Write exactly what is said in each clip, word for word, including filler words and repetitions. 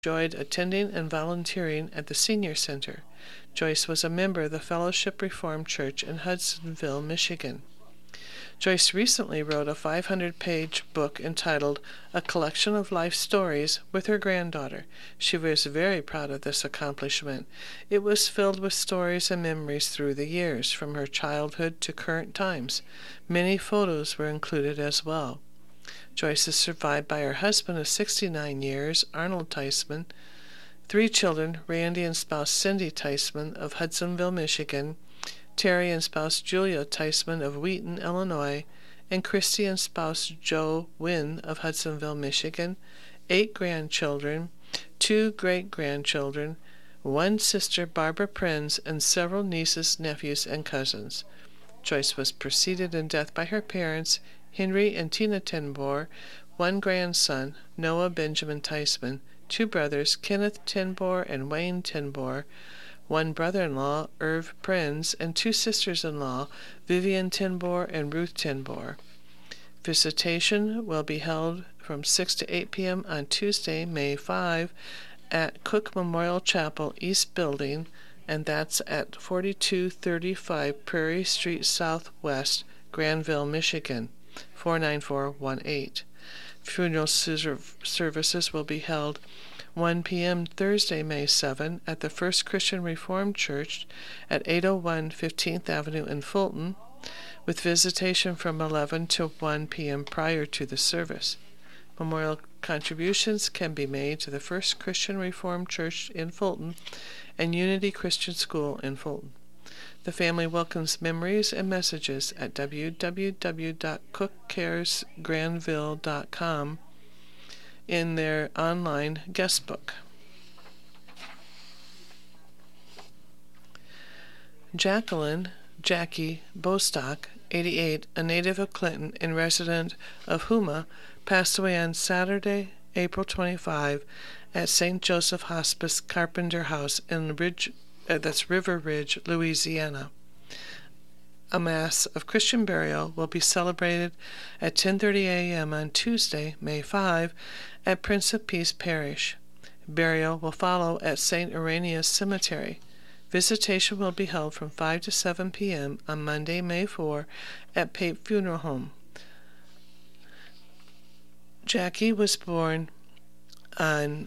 enjoyed attending and volunteering at the Senior Center. Joyce was a member of the Fellowship Reformed Church in Hudsonville, Michigan. Joyce recently wrote a five hundred page book entitled A Collection of Life Stories with her granddaughter. She was very proud of this accomplishment. It was filled with stories and memories through the years, from her childhood to current times. Many photos were included as well. Joyce is survived by her husband of sixty-nine years, Arnold Theismann, three children, Randy and spouse Cindy Theismann of Hudsonville, Michigan, Terry and spouse Julia Theismann of Wheaton, Illinois, and Christy and spouse Joe Wynn of Hudsonville, Michigan, eight grandchildren, two great-grandchildren, one sister, Barbara Prinz, and several nieces, nephews, and cousins. Joyce was preceded in death by her parents, Henry and Tina Tenbor, one grandson, Noah Benjamin Theismann, two brothers, Kenneth Tenbor and Wayne Tenbor, one brother-in-law, Irv Prinz, and two sisters-in-law, Vivian Tenbor and Ruth Tenbor. Visitation will be held from six to eight p m on Tuesday, May fifth, at Cook Memorial Chapel East Building, and that's at forty-two thirty-five Prairie Street Southwest, Granville, Michigan, four nine four one eight. Funeral services will be held one p m Thursday, May seventh, at the First Christian Reformed Church at eight oh one fifteenth Avenue in Fulton, with visitation from eleven to one p m prior to the service. Memorial contributions can be made to the First Christian Reformed Church in Fulton and Unity Christian School in Fulton. The family welcomes memories and messages at w w w dot cook cares granville dot com in their online guest book. Jacqueline Jackie Bostock, eighty-eight, a native of Clinton and resident of Houma, passed away on Saturday, April twenty-fifth, at Saint Joseph Hospice Carpenter House in Ridge, uh, that's River Ridge, Louisiana. A Mass of Christian burial will be celebrated at ten thirty a m on Tuesday, May fifth, at Prince of Peace Parish. Burial will follow at Saint Irenaeus Cemetery. Visitation will be held from five to seven p m on Monday, May fourth, at Pape Funeral Home. Jackie was born on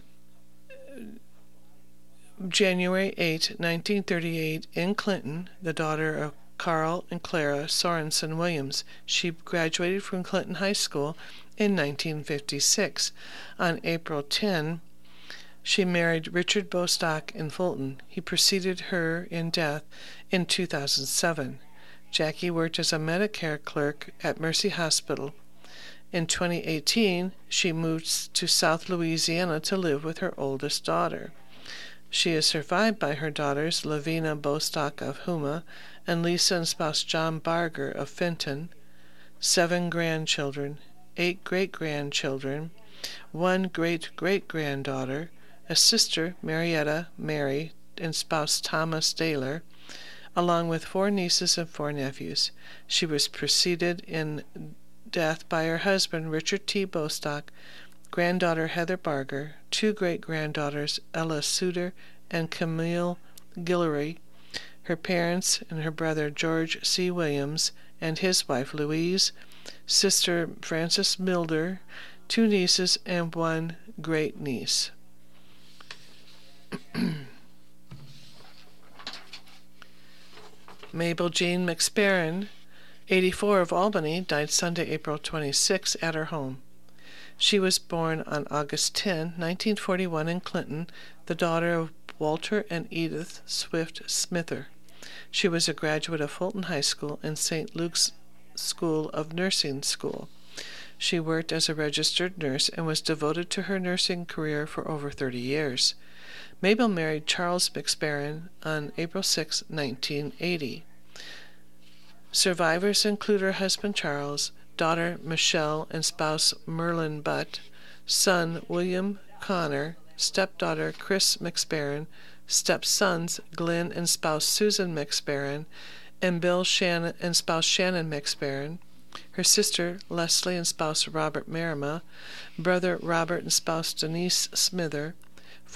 January eighth, nineteen thirty-eight, in Clinton, the daughter of Carl and Clara Sorensen Williams. She graduated from Clinton High School in nineteen fifty-six. On April tenth, she married Richard Bostock in Fulton. He preceded her in death in two thousand seven. Jackie worked as a Medicare clerk at Mercy Hospital. In twenty eighteen, she moved to South Louisiana to live with her oldest daughter. She is survived by her daughters, Lavina Bostock of Houma and Lisa and spouse John Barger of Fenton, seven grandchildren, eight great-grandchildren, one great-great-granddaughter, a sister, Marietta Mary, and spouse Thomas Daler, along with four nieces and four nephews. She was preceded in death by her husband, Richard T. Bostock, granddaughter Heather Barger, two great-granddaughters, Ella Suter and Camille Guillory, her parents and her brother George C. Williams and his wife Louise, sister Frances Milder, two nieces, and one great-niece. Mabel Jean McSparron, eighty-four, of Albany, died Sunday, April twenty-sixth, at her home. She was born on August tenth, nineteen forty-one, in Clinton, the daughter of Walter and Edith Swift Smither. She was a graduate of Fulton High School and Saint Luke's School of Nursing School. She worked as a registered nurse and was devoted to her nursing career for over thirty years. Mabel married Charles McSparron on April sixth, nineteen eighty. Survivors include her husband Charles, daughter Michelle and spouse Merlin Butt, son William Connor, stepdaughter Chris McSparron, stepsons Glenn and spouse Susan McSparron, and Bill Shannon and spouse Shannon McSparron, her sister Leslie and spouse Robert Marima, brother Robert and spouse Denise Smither,